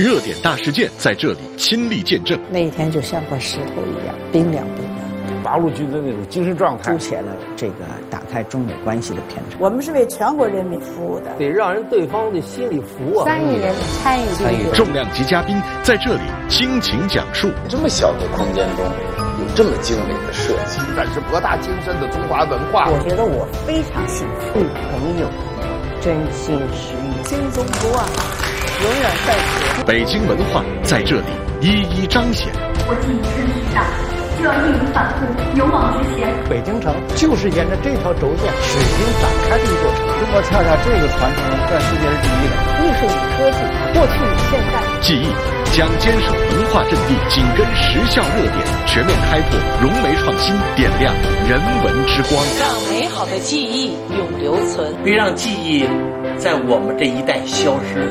热点大事件在这里亲历见证。 那一天就像块石头一样，冰凉冰凉。 八路军的那种精神状态， 凸显了这个打开中美关系的篇章。 我们是为全国人民服务的， 得让人对方的心里服啊。 3亿人参与， 重量级嘉宾在这里倾情讲述。 这么小的空间中，有这么精美的设计， 展示博大精深的中华文化。 我觉得我非常幸福，与朋友真心实意， 心中不忘，永远在此。 北京文化在这里一一彰显。 国际盛世上，就要义无反顾，勇往直前。 北京城就是沿着这条轴线水平展开的一座城。中国恰恰这个传承在世界是第一的。 艺术与科技，过去与现在。 记忆将坚守文化阵地，紧跟时效热点，全面开拓融媒创新，点亮人文之光， 让美好的记忆永留存， 别让记忆在我们这一代消失。